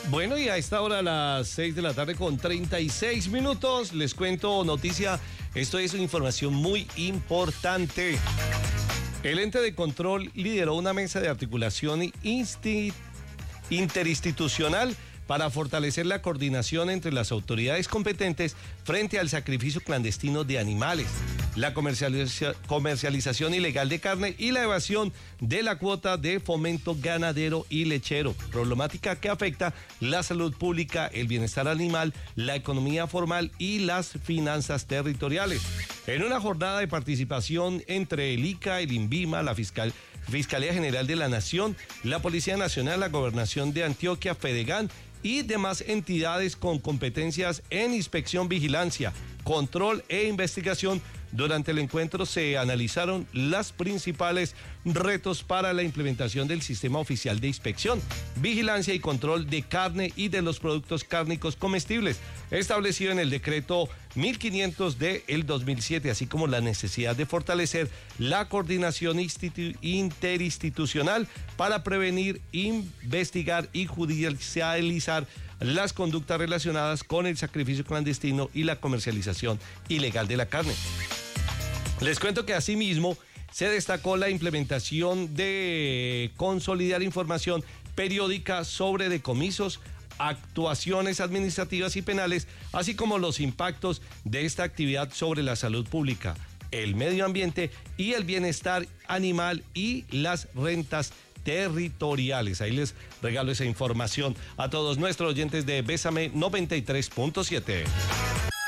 Bueno, y a esta hora, a las 6 de la tarde con 36 minutos, les cuento noticia. Esto es una información muy importante. El ente de control lideró una mesa de articulación interinstitucional para fortalecer la coordinación entre las autoridades competentes frente al sacrificio clandestino de animales, la comercialización ilegal de carne y la evasión de la cuota de fomento ganadero y lechero, problemática que afecta la salud pública, el bienestar animal, la economía formal y las finanzas territoriales. En una jornada de participación entre el ICA, el INVIMA, la Fiscalía General de la Nación, la Policía Nacional, la Gobernación de Antioquia, Fedegan y demás entidades con competencias en inspección, vigilancia, control e investigación. Durante el encuentro se analizaron los principales retos para la implementación del sistema oficial de inspección, vigilancia y control de carne y de los productos cárnicos comestibles, establecido en el decreto 1500 del 2007, así como la necesidad de fortalecer la coordinación interinstitucional para prevenir, investigar y judicializar las conductas relacionadas con el sacrificio clandestino y la comercialización ilegal de la carne. Les cuento que asimismo se destacó la implementación de consolidar información periódica sobre decomisos, actuaciones administrativas y penales, así como los impactos de esta actividad sobre la salud pública, el medio ambiente y el bienestar animal y las rentas territoriales. Ahí les regalo esa información a todos nuestros oyentes de Bésame 93.7.